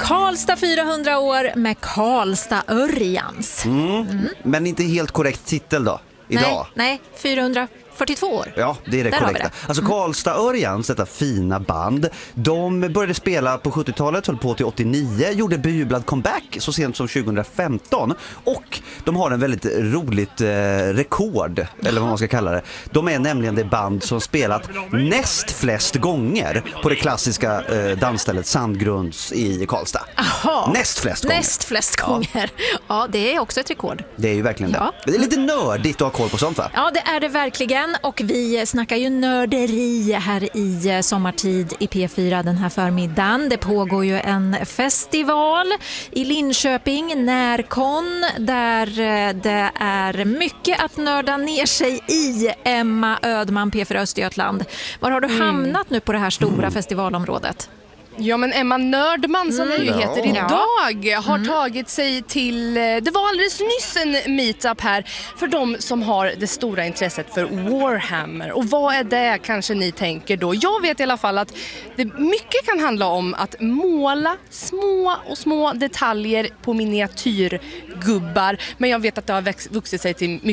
Karlstad 400 år med Karlstad Örjans. Men inte helt korrekt titel då, idag. Nej, 442 år. Ja, det är det Där har vi korrekta. det. Alltså Karlstad Örjans, detta fina band, de började spela på 70-talet, höll på till 89, gjorde bejublad comeback så sent som 2015 och de har en väldigt roligt rekord, eller vad man ska kalla det. De är nämligen det band som spelat näst flest gånger på det klassiska dansstället Sandgrunds i Karlstad. Aha. Näst flest gånger. Ja, det är också ett rekord. Det är ju verkligen det. Det är lite nördigt att ha koll på sånt, va? Ja, det är det verkligen, och vi snackar ju nörderi här i Sommartid i P4 den här förmiddagen. Det pågår ju en festival i Linköping, Närkon, där det är mycket att nörda ner sig i. Emma Ödman, P4 Östergötland. Var har du hamnat nu på det här stora festivalområdet? Ja, men Emma Nördman som det ju heter idag har tagit sig till, det var alldeles nyss en meetup här för de som har det stora intresset för Warhammer. Och vad är det, kanske ni tänker då? Jag vet i alla fall att det mycket kan handla om att måla små detaljer på miniatyrgubbar. Men jag vet att det har vuxit sig till